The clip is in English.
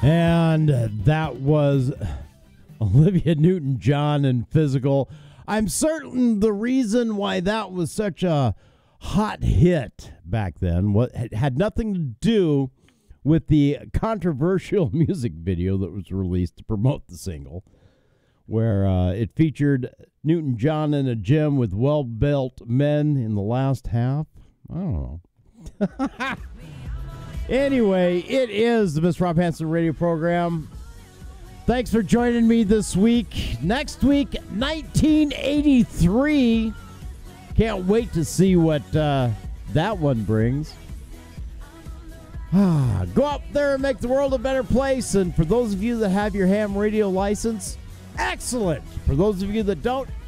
And that was Olivia Newton-John and Physical. I'm certain the reason why that was such a hot hit back then had nothing to do with the controversial music video that was released to promote the single, where it featured Newton-John in a gym with well-built men in the last half. I don't know. Anyway, it is the Miss Rob Hansen radio program. Thanks for joining me this week. Next week, 1983. Can't wait to see what that one brings. Go out there and make the world a better place. And for those of you that have your ham radio license, excellent. For those of you that don't,